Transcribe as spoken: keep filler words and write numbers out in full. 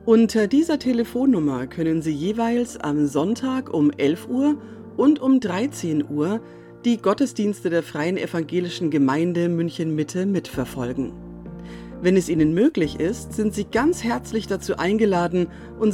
Unter dieser Telefonnummer können Sie jeweils am Sonntag um elf Uhr und um dreizehn Uhr die Gottesdienste der Freien Evangelischen Gemeinde München-Mitte mitverfolgen. Wenn es Ihnen möglich ist, sind Sie ganz herzlich dazu eingeladen,